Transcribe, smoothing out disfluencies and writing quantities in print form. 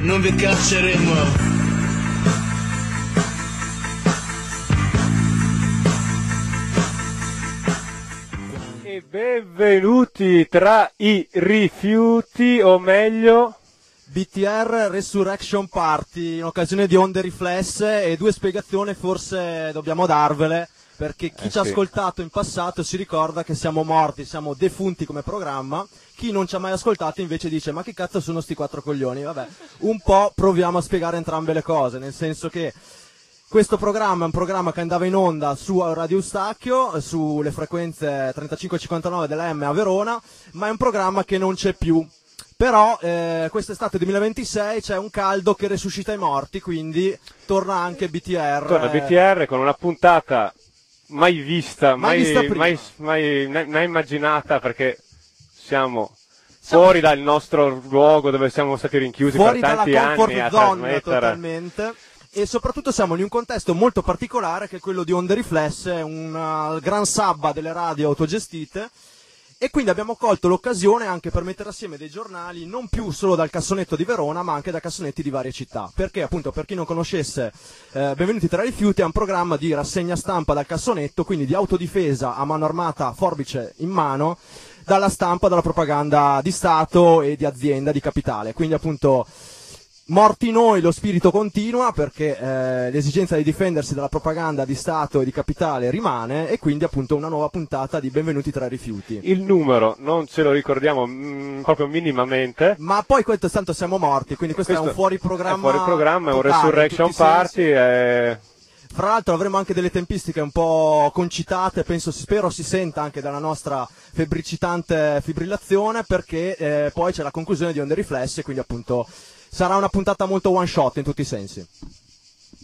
non vi cacceremo. E benvenuti tra i rifiuti, o meglio BTR Resurrection Party, in occasione di Onde Riflesse, e due spiegazioni forse dobbiamo darvele, perché chi ci ha sì. ascoltato in passato si ricorda che siamo morti, siamo defunti come programma. Chi non ci ha mai ascoltato invece dice: ma che cazzo sono sti quattro coglioni? Vabbè, un po' proviamo a spiegare entrambe le cose, nel senso che questo programma è un programma che andava in onda su Radio Eustachio, sulle frequenze 35-59 della M a Verona, ma è un programma che non c'è più. Però quest'estate 2026 c'è un caldo che resuscita i morti, quindi torna anche BTR. Torna BTR con una puntata mai vista, prima. mai immaginata, perché siamo fuori dal nostro luogo dove siamo stati rinchiusi fuori per tanti dalla anni comfort a zone trasmettere. totalmente. E soprattutto siamo in un contesto molto particolare, che è quello di Onde Riflesse, un gran sabba delle radio autogestite, e quindi abbiamo colto l'occasione anche per mettere assieme dei giornali non più solo dal cassonetto di Verona, ma anche da cassonetti di varie città. Perché, appunto, per chi non conoscesse, Benvenuti tra i rifiuti è un programma di rassegna stampa dal cassonetto, quindi di autodifesa a mano armata, forbice in mano, dalla stampa, dalla propaganda di Stato e di azienda, di capitale. Quindi, appunto, morti noi, lo spirito continua, perché l'esigenza di difendersi dalla propaganda di Stato e di capitale rimane, e quindi appunto una nuova puntata di Benvenuti tra i rifiuti. Il numero non ce lo ricordiamo proprio minimamente. Ma poi questo tanto siamo morti, quindi questo è un fuori programma. È fuori programma, è un totale, resurrection in tutti i party. sensi. Fra l'altro avremo anche delle tempistiche un po' concitate, spero si senta anche dalla nostra febbricitante fibrillazione, perché poi c'è la conclusione di Onde Riflesse, quindi appunto sarà una puntata molto one shot in tutti i sensi.